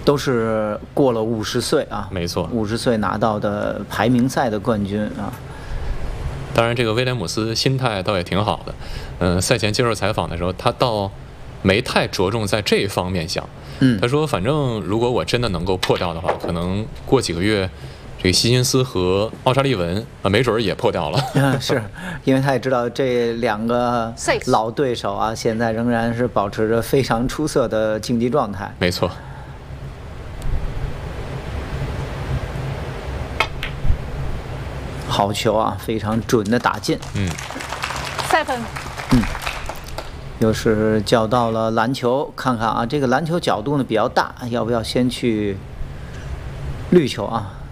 都是过了50岁啊， 没错 ，50岁拿到的排名赛的冠军啊。 当然，这个威廉姆斯心态倒也挺好的。赛前接受采访的时候，他倒没太着重在这方面想。他说，反正如果我真的能够破掉的话，可能过几个月，这个希金斯和奥沙利文没准也破掉了。 是因为他也知道这2个老对手啊，现在仍然是保持着非常出色的竞技状态。 没错。 好球啊，非常准的打进。 赛分。 又是叫到了篮球，看看啊，这个篮球角度呢比较大，要不要先去绿球啊？